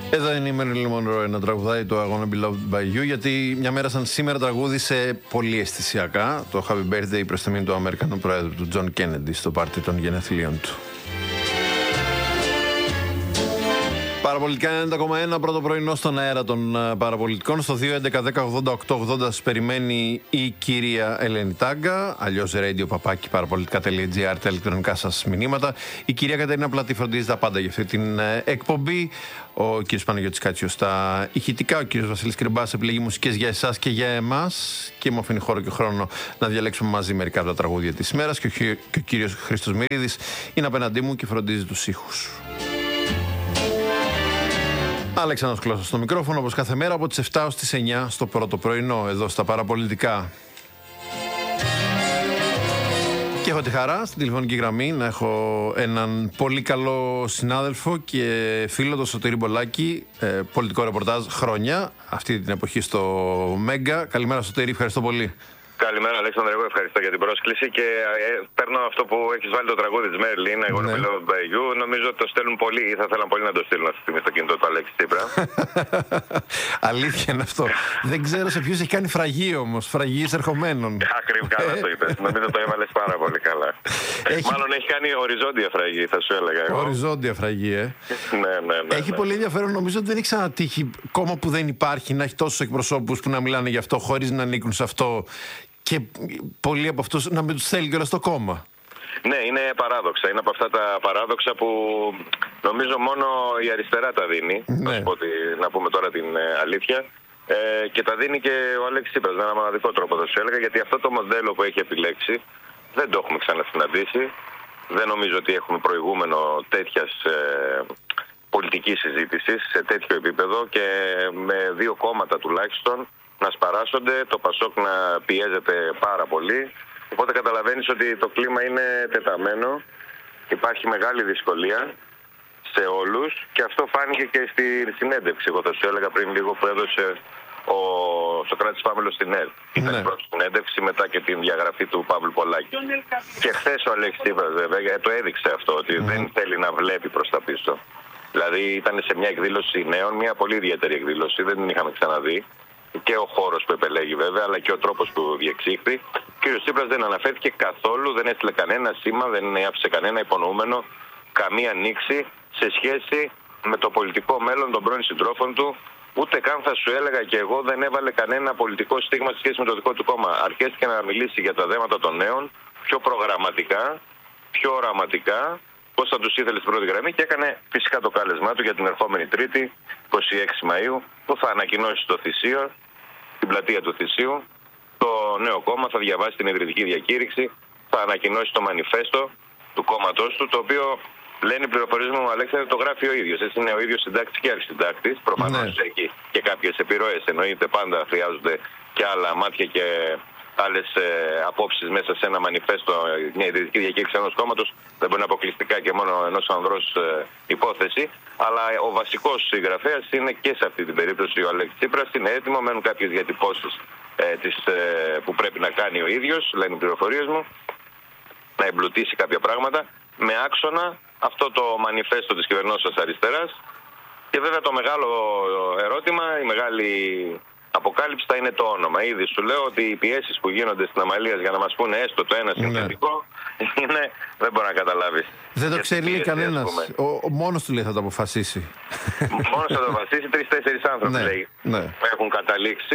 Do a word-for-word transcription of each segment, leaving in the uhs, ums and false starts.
Εδώ είναι η Μέριλιν Μονρό να τραγουδάει το I Wanna Be Loved by You, γιατί μια μέρα σαν σήμερα τραγούδισε πολύ αισθησιακά το Happy Birthday προς τιμή του Αμερικανού Πρόεδρου του Τζον Κέννεντι στο πάρτι των γενεθλίων του. Παραπολιτικά ενενήντα κόμμα ένα, πρώτο πρωινό στον αέρα των παραπολιτικών. Στο δύο έντεκα δέκα ογδόντα οκτώ ογδόντα σας περιμένει η κυρία Ελένη Τάγκα, αλλιώς radio παπάκι παραπολιτικά τελεία τζι άρ, τα ηλεκτρονικά σας μηνύματα. Η κυρία Κατερίνα Πλατή φροντίζει τα πάντα για αυτή την εκπομπή. Ο κύριος Παναγιώτης Κάτσιος στα ηχητικά, ο κύριος Βασίλης Κρυμπάς επιλέγει μουσικές για εσάς και για εμάς και μου αφήνει χώρο και χρόνο να διαλέξουμε μαζί μερικά από τα τραγούδια της ημέρας. Και ο, και ο κύριος Χρήστος Μυρίδης είναι απέναντί μου και φροντίζει τους ήχους. Αλέξανδρος Κλώσσας στο μικρόφωνο, όπως κάθε μέρα από τις επτά ως τις εννιά στο πρώτο πρωινό, εδώ στα παραπολιτικά. Και έχω τη χαρά στην τηλεφωνική γραμμή να έχω έναν πολύ καλό συνάδελφο και φίλο, τον Σωτήρη Μπολάκη, ε, πολιτικό ρεπορτάζ χρόνια, αυτή την εποχή στο Μέγκα. Καλημέρα Σωτήρη, ευχαριστώ πολύ. Καλημέρα Αλέξανδρε, εγώ ευχαριστώ για την πρόσκληση και ε, παίρνω αυτό που έχεις βάλει το τραγούδι της Μέριλιν, εγώ να μιλάω by you. Νομίζω ότι το στέλνουν πολύ ή θα θέλαν πολύ να το στείλουν αυτή τη στιγμή στο κινητό του Αλέξη Τσίπρα. Αλήθεια είναι αυτό. Δεν ξέρω σε ποιους έχει κάνει φραγή όμως, φραγή εισερχομένων. Ακριβώς, καλά το είπες. Νομίζω το έβαλες πάρα πολύ καλά. Έχει... Μάλλον έχει κάνει οριζόντια φραγή, θα σου έλεγα εγώ. Οριζόντια φραγή, ε. ναι, ναι, ναι. Έχει ναι. πολύ ενδιαφέρον, νομίζω ότι δεν έχει ξανατύχει κόμμα που δεν υπάρχει να έχει τόσους εκπροσώπους που να μιλάνε γι' αυτό χωρίς να ανήκουν σε αυτό. Και πολλοί από αυτούς να μην τους θέλει κιόλας στο κόμμα. Ναι, είναι παράδοξα. Είναι από αυτά τα παράδοξα που νομίζω μόνο η αριστερά τα δίνει. Ναι. Να, σου πω ότι, να πούμε τώρα την ε, αλήθεια. Ε, και τα δίνει και ο Αλέξης Τσίπρας με έναν μοναδικό τρόπο, θα σου έλεγα, γιατί αυτό το μοντέλο που έχει επιλέξει δεν το έχουμε ξανασυναντήσει. Δεν νομίζω ότι έχουμε προηγούμενο τέτοιας ε, πολιτικής συζήτησης σε τέτοιο επίπεδο και με δύο κόμματα τουλάχιστον να σπαράσσονται, το Πασόκ να πιέζεται πάρα πολύ. Οπότε καταλαβαίνεις ότι το κλίμα είναι τεταμένο. Υπάρχει μεγάλη δυσκολία σε όλους και αυτό φάνηκε και στη συνέντευξη. Εγώ θα σου έλεγα πριν λίγο που έδωσε ο Σωκράτης Παύλος στην ΕΡΤ. Ναι. Ήταν η πρώτη συνέντευξη μετά και την διαγραφή του Παύλου Πολάκη. Και χθες ο Αλέξης Τσίπρας βέβαια το έδειξε αυτό, ότι mm. δεν θέλει να βλέπει προς τα πίσω. Δηλαδή ήταν σε μια εκδήλωση νέων, μια πολύ ιδιαίτερη εκδήλωση, δεν την είχαμε ξαναδεί. Και ο χώρος που επελέγει βέβαια, αλλά και ο τρόπος που διεξήχθη. Ο κ. Τσίπρας δεν αναφέρθηκε καθόλου, δεν έστειλε κανένα σήμα, δεν άφησε κανένα υπονοούμενο, καμία νήξη σε σχέση με το πολιτικό μέλλον των πρώην συντρόφων του. Ούτε καν θα σου έλεγα και εγώ δεν έβαλε κανένα πολιτικό στίγμα σε σχέση με το δικό του κόμμα. Αρχίστηκε να μιλήσει για τα θέματα των νέων, πιο προγραμματικά, πιο οραματικά, πώς θα τους ήθελε στην πρώτη γραμμή και έκανε φυσικά το κάλεσμά του για την ερχόμενη Τρίτη, είκοσι έξι Μαΐου, που θα ανακοινώσει στο Θησίο, την πλατεία του Θησίου, το νέο κόμμα, θα διαβάσει την ιδρυτική διακήρυξη, θα ανακοινώσει το μανιφέστο του κόμματός του, το οποίο λένε οι πληροφορίες μου, Αλέξανδρε, το γράφει ο ίδιος. Έτσι είναι ο ίδιος συντάκτης και αρχισυντάκτης. Προφανώς ναι. Έχει και κάποιες επιρροές. Εννοείται πάντα χρειάζονται και άλλα μάτια και άλλες ε, απόψεις μέσα σε ένα μανιφέστο, μια ιδρυτική διακήρυξη ενός κόμματος. Δεν μπορεί να αποκλειστικά και μόνο ενός ανδρός ε, υπόθεση. Αλλά ο βασικός συγγραφέας είναι και σε αυτή την περίπτωση ο Αλέξης Τσίπρας. Είναι έτοιμο, μένουν κάποιες διατυπώσεις ε, της, ε, που πρέπει να κάνει ο ίδιος, λένε οι πληροφορίες μου, να εμπλουτίσει κάποια πράγματα. Με άξονα αυτό το μανιφέστο της κυβερνώσεως αριστεράς. Και βέβαια το μεγάλο ερώτημα, η μεγάλη αποκάλυψη θα είναι το όνομα. Ήδη σου λέω ότι οι πιέσεις που γίνονται στην Αμαλίας για να μας πούνε έστω το ένα συνθετικό, ναι. είναι, δεν μπορεί να καταλάβεις. Δεν το ξέρει κανένας. Ο, ο μόνος του λέει θα το αποφασίσει. Μόνος θα το αποφασίσει. Τρεις-τέσσερις άνθρωποι ναι. λέει Ναι. έχουν καταλήξει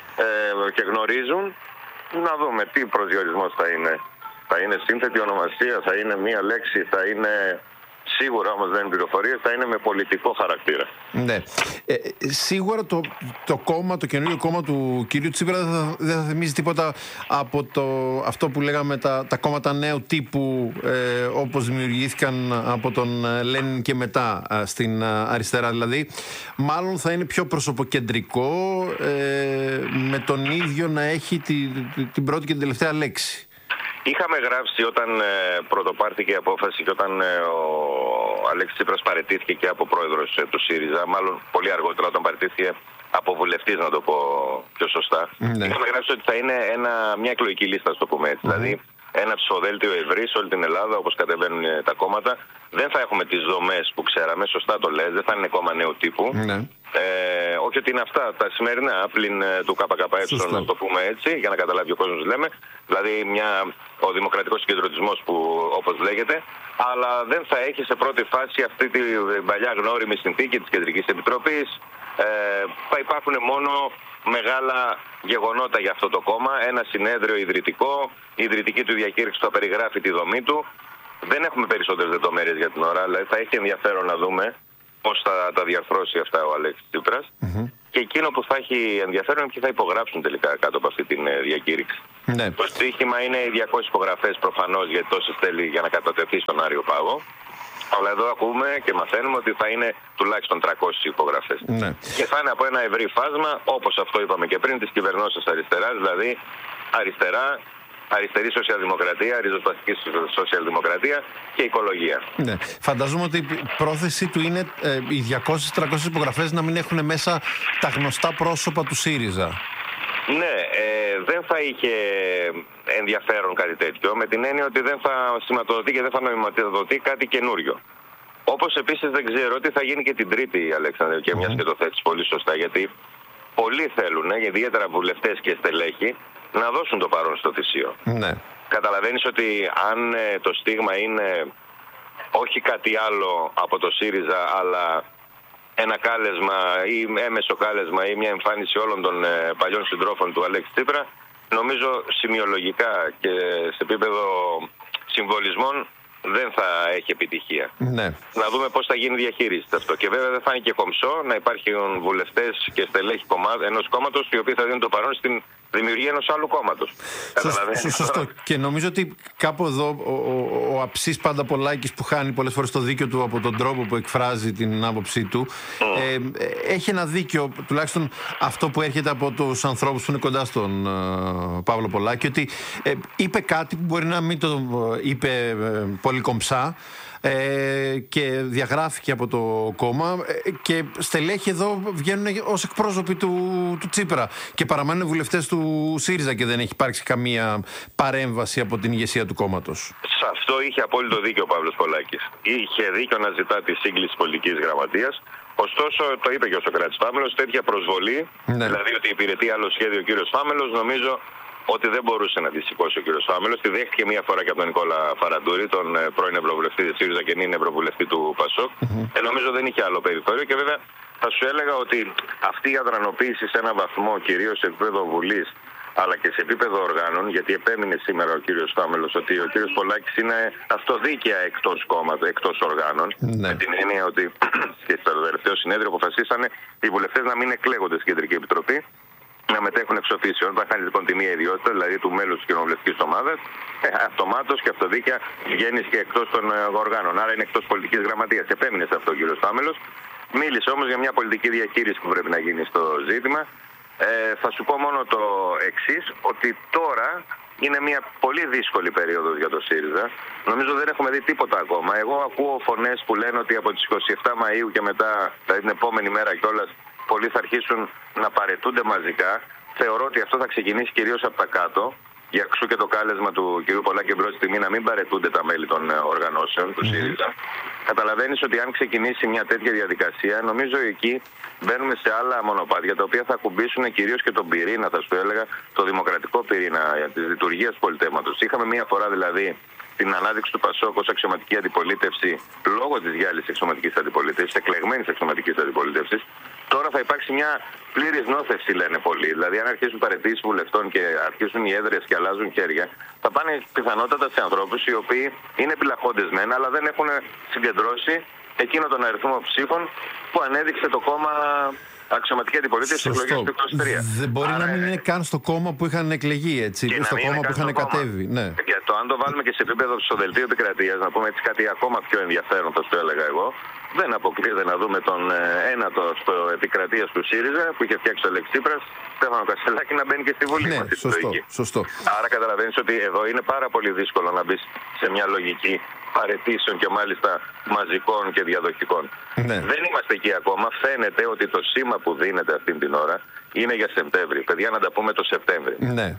ε, και γνωρίζουν. Να δούμε τι προσδιορισμός θα είναι. Θα είναι σύνθετη ονομασία, θα είναι μία λέξη, θα είναι... Σίγουρα όμως δεν είναι πληροφορίες, θα είναι με πολιτικό χαρακτήρα. Ναι. Ε, σίγουρα το, το κόμμα, το καινούριο κόμμα του κυρίου Τσίπρα δεν θα, δεν θα θυμίζει τίποτα από το, αυτό που λέγαμε τα, τα κόμματα νέου τύπου, ε, όπως δημιουργήθηκαν από τον Λένιν και μετά ε, στην αριστερά. Δηλαδή, μάλλον θα είναι πιο προσωποκεντρικό, ε, με τον ίδιο να έχει τη, τη, την πρώτη και την τελευταία λέξη. Είχαμε γράψει όταν ε, πρωτοπάρθηκε η απόφαση και όταν ε, ο Αλέξης Τσίπρας παραιτήθηκε και από πρόεδρος ε, του ΣΥΡΙΖΑ, μάλλον πολύ αργότερα όταν παραιτήθηκε από βουλευτής, να το πω πιο σωστά. Ναι. Είχαμε γράψει ότι θα είναι ένα, μια εκλογική λίστα, στο πούμε έτσι. Mm-hmm. Δηλαδή ένα ψηφοδέλτιο ευρύ σε όλη την Ελλάδα, όπως κατεβαίνουν τα κόμματα. Δεν θα έχουμε τις δομές που ξέραμε, σωστά το λες, δεν θα είναι κόμμα νέου τύπου. Ναι. Ε, όχι ότι είναι αυτά τα σημερινά, πλην του ΚΚΕ, να το πούμε έτσι, για να καταλάβει ο κόσμος λέμε. Δηλαδή μια, ο δημοκρατικός συγκεντρωτισμός που όπως λέγεται, αλλά δεν θα έχει σε πρώτη φάση αυτή την παλιά γνώριμη συνθήκη της Κεντρικής Επιτροπής. Ε, θα υπάρχουν μόνο μεγάλα γεγονότα για αυτό το κόμμα, ένα συνέδριο ιδρυτικό, η ιδρυτική του διακήρυξη θα περιγράφει τη δομή του. Δεν έχουμε περισσότερες λεπτομέρειες για την ώρα, αλλά θα έχει ενδιαφέρον να δούμε πώς θα τα διαρθρώσει αυτά ο Αλέξης Τσίπρας. Mm-hmm. Και εκείνο που θα έχει ενδιαφέρον είναι ποιοι θα υπογράψουν τελικά κάτω από αυτή την διακήρυξη. Ναι. Το στοίχημα είναι οι διακόσιες υπογραφές προφανώς, γιατί τόσες θέλει για να κατατεθεί στον Άριο Πάγο. Αλλά εδώ ακούμε και μαθαίνουμε ότι θα είναι τουλάχιστον τριακόσιες υπογραφές. Ναι. Και θα είναι από ένα ευρύ φάσμα, όπως αυτό είπαμε και πριν, της κυβερνώσεως αριστεράς, δηλαδή αριστερά, αριστερή σοσιαλδημοκρατία, ριζοσπαστική σοσιαλδημοκρατία και οικολογία. Ναι. Φανταζόμαι ότι η πρόθεση του είναι ε, οι διακόσιες με τριακόσιες υπογραφές να μην έχουν μέσα τα γνωστά πρόσωπα του ΣΥΡΙΖΑ. Ναι, ε, δεν θα είχε ενδιαφέρον κάτι τέτοιο, με την έννοια ότι δεν θα σηματοδοτεί και δεν θα νοηματοδοτεί κάτι καινούριο. Όπως επίσης δεν ξέρω τι θα γίνει και την Τρίτη, Αλέξανδρε, και μιας και το θέτεις πολύ σωστά, γιατί πολλοί θέλουν, ιδιαίτερα βουλευτές και στελέχοι, να δώσουν το παρόν στο θυσίο. Ναι. Καταλαβαίνεις ότι αν ε, το στίγμα είναι όχι κάτι άλλο από το ΣΥΡΙΖΑ, αλλά ένα κάλεσμα ή έμεσο κάλεσμα ή μια εμφάνιση όλων των ε, παλιών συντρόφων του Αλέξη Τσίπρα, νομίζω σημειολογικά και σε επίπεδο συμβολισμών δεν θα έχει επιτυχία. Ναι. Να δούμε πώς θα γίνει διαχείριση αυτό. Και βέβαια δεν θα είναι και κομψό να υπάρχουν βουλευτές και στελέχη ενός κόμματος οι οποίοι θα δίνουν το παρόν στην δημιουργία ενός άλλου κόμματος. Σωστό. Και νομίζω ότι κάπου εδώ ο, ο, ο αψής Πανταπολάκης, που χάνει πολλές φορές το δίκιο του από τον τρόπο που εκφράζει την άποψή του, mm. ε, έχει ένα δίκιο, τουλάχιστον αυτό που έρχεται από τους ανθρώπους που είναι κοντά στον ε, Παύλο Πολάκη, ότι ε, είπε κάτι που μπορεί να μην το ε, είπε ε, πολύ κομψά, Ε, και διαγράφηκε από το κόμμα, ε, και στελέχοι εδώ βγαίνουν ως εκπρόσωποι του, του Τσίπρα και παραμένουν βουλευτές του ΣΥΡΙΖΑ και δεν έχει υπάρξει καμία παρέμβαση από την ηγεσία του κόμματος. Σε αυτό είχε απόλυτο δίκιο ο Παύλος Πολάκης. Είχε δίκιο να ζητά τη σύγκληση πολιτικής γραμματείας. Ωστόσο, το είπε και ο Σωκράτης Φάμελος, τέτοια προσβολή, ναι. δηλαδή ότι υπηρετεί άλλο σχέδιο ο κύριος Φάμελος, νομίζω ότι δεν μπορούσε να τη σηκώσει ο κύριος Φάμελος. Τη δέχτηκε μία φορά και από τον Νικόλα Φαραντούρη, τον πρώην Ευρωβουλευτή της ΣΥΡΙΖΑ και νυν Ευρωβουλευτή του ΠΑΣΟΚ. Mm-hmm. Ε, νομίζω δεν είχε άλλο περιθώριο και βέβαια θα σου έλεγα ότι αυτή η αδρανοποίηση σε έναν βαθμό, κυρίως σε επίπεδο Βουλής αλλά και σε επίπεδο οργάνων, γιατί επέμεινε σήμερα ο κύριος Φάμελος ότι ο κύριος Πολάκης είναι αυτοδίκαια εκτός κόμματος, εκτός οργάνων. Ναι. Με την έννοια ότι και στο τελευταίο συνέδριο αποφασίσανε οι βουλευτές να μην εκλέγονται στην Κεντρική Επιτροπή, να μετέχουν εξ οφίσεων. Θα χάνει λοιπόν τη μία ιδιότητα, δηλαδή του μέλους της κοινοβουλευτικής ομάδας, ε, αυτομάτως και αυτοδίκαια βγαίνει και εκτός των ε, οργάνων. Άρα είναι εκτός πολιτικής γραμματείας. Επέμεινε σε αυτό ο κύριος Φάμελος. Μίλησε όμως για μια πολιτική διαχείριση που πρέπει να γίνει στο ζήτημα. Ε, θα σου πω μόνο το εξής, ότι τώρα είναι μια πολύ δύσκολη περίοδος για το ΣΥΡΙΖΑ. Νομίζω δεν έχουμε δει τίποτα ακόμα. Εγώ ακούω φωνές που λένε ότι από τις εικοστή εβδόμη Μαΐου και μετά, δηλαδή την επόμενη μέρα κιόλας, πολλοί θα αρχίσουν να παρετούνται μαζικά. Θεωρώ ότι αυτό θα ξεκινήσει κυρίως από τα κάτω. Για ξού και το κάλεσμα του κ. Πολάκη μπρος στιγμή να μην παρετούνται τα μέλη των οργανώσεων του ΣΥΡΙΖΑ. Mm-hmm. Καταλαβαίνεις ότι αν ξεκινήσει μια τέτοια διαδικασία, νομίζω εκεί μπαίνουμε σε άλλα μονοπάτια τα οποία θα ακουμπήσουν κυρίως και τον πυρήνα, θα σου έλεγα, το δημοκρατικό πυρήνα της λειτουργίας του πολιτεύματος. Είχαμε μια φορά δηλαδή την ανάδειξη του ΠΑΣΟΚ ως αξιωματική αντιπολίτευση λόγω της διάλυσης αξιωματικής αντιπολίτευσης, εκλεγμένης αξιωματικής αντιπολίτευσης. Τώρα θα υπάρξει μια πλήρης νόθευση, λένε πολλοί. Δηλαδή, αν αρχίσουν παραιτήσεις βουλευτών και αρχίσουν οι έδρες και αλλάζουν χέρια, θα πάνε πιθανότατα σε ανθρώπους οι οποίοι είναι επιλαχόντες μεν, αλλά δεν έχουν συγκεντρώσει εκείνο τον αριθμό ψήφων που ανέδειξε το κόμμα αξιωματική αντιπολίτευση στις εκλογές του είκοσι τρία. Δεν μπορεί Άρα, να μην είναι καν στο κόμμα που είχαν εκλεγεί, έτσι, στο κόμμα που είχαν κατέβει. Ναι. Για το αν το βάλουμε και σε επίπεδο ψηφοδελτίου επικρατείας, να πούμε έτσι κάτι ακόμα πιο ενδιαφέρον, θα το έλεγα εγώ. Δεν αποκλείεται να δούμε τον ε, ένατο στο επικρατείας του ΣΥΡΙΖΑ που είχε φτιάξει ο Αλέξης Τσίπρας, Στέφανο Κασσελάκη, να μπαίνει και στη Βουλή. Ναι, μας, σωστό, σωστό. Άρα καταλαβαίνεις ότι εδώ είναι πάρα πολύ δύσκολο να μπει σε μια λογική παραιτήσεων και μάλιστα μαζικών και διαδοχικών. Ναι. Δεν είμαστε εκεί ακόμα. Φαίνεται ότι το σήμα που δίνεται αυτή την ώρα είναι για Σεπτέμβρη. Παιδιά, να τα πούμε το Σεπτέμβρη. Ναι.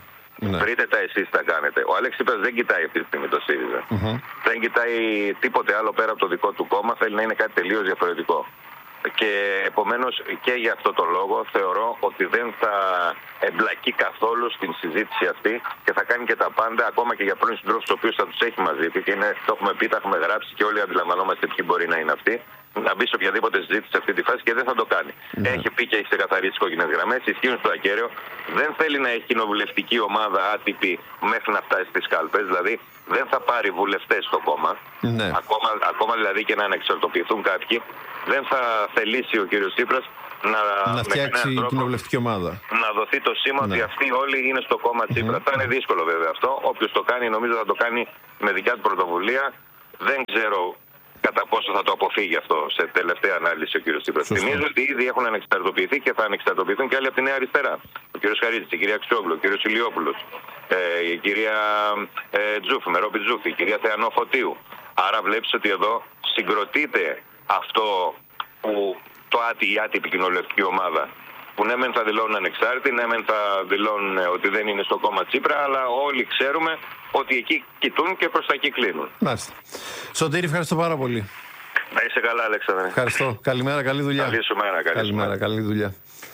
Ναι. Βρείτε τα εσείς τα κάνετε. Ο Αλέξης Τσίπρας δεν κοιτάει αυτή τη στιγμή το ΣΥΡΙΖΑ. Mm-hmm. Δεν κοιτάει τίποτε άλλο πέρα από το δικό του κόμμα. Θέλει να είναι κάτι τελείως διαφορετικό. Και επομένως και για αυτό το λόγο θεωρώ ότι δεν θα εμπλακεί καθόλου στην συζήτηση αυτή και θα κάνει και τα πάντα, ακόμα και για πρώην συντρόφους τους οποίους θα τους έχει μαζί του. Και είναι, το έχουμε πει, τα έχουμε γράψει και όλοι αντιλαμβανόμαστε ποιοι μπορεί να είναι αυτοί. Να μπει σε οποιαδήποτε συζήτηση σε αυτή τη φάση και δεν θα το κάνει. Mm. Έχει πει και έχει ξεκαθαρίσει τις κόκκινες γραμμές, ισχύουν στο ακέραιο. Δεν θέλει να έχει κοινοβουλευτική ομάδα άτυπη μέχρι να φτάσει στις κάλπες. Δηλαδή δεν θα πάρει βουλευτές στο κόμμα. Mm. Ακόμα, ακόμα δηλαδή και να ανεξαρτοποιηθούν κάποιοι. Δεν θα θελήσει ο κύριος Τσίπρας να, να φτιάξει τρόπο, κοινοβουλευτική ομάδα. Να δοθεί το σήμα mm. ότι αυτοί όλοι είναι στο κόμμα Τσίπρα. Mm. Θα είναι δύσκολο βέβαια αυτό. Όποιος το κάνει νομίζω θα το κάνει με δικιά του πρωτοβουλία. Δεν ξέρω κατά πόσο θα το αποφύγει αυτό σε τελευταία ανάλυση ο κύριος Τσίπρας. Θυμίζω ότι ήδη έχουν ανεξαρτοποιηθεί και θα ανεξαρτοποιηθούν και άλλοι από τη Νέα Αριστερά. Ο κύριος Χαρίτσης, η κυρία Αξιόγλου, ο κύριος Ηλιόπουλος, ε, η κυρία ε, Τζούφ, Μερόπη Τζούφ, η κυρία Θεανό Φωτίου. Άρα βλέπεις ότι εδώ συγκροτείται αυτό που το άτι, η άτυπη κοινοβουλευτική ομάδα. Που ναι μεν θα δηλώνουν ανεξάρτητοι, ναι μεν θα δηλώνουν ότι δεν είναι στο κόμμα Τσίπρα, αλλά όλοι ξέρουμε ότι εκεί κοιτούν και προς τα εκεί κλείνουν. Μάλιστα. Σωτήρη, ευχαριστώ πάρα πολύ. Να είσαι καλά, Αλέξανδρε. Ευχαριστώ. Καλημέρα, καλή δουλειά. Καλή σου μέρα, καλή Καλημέρα, σου μέρα. καλή δουλειά.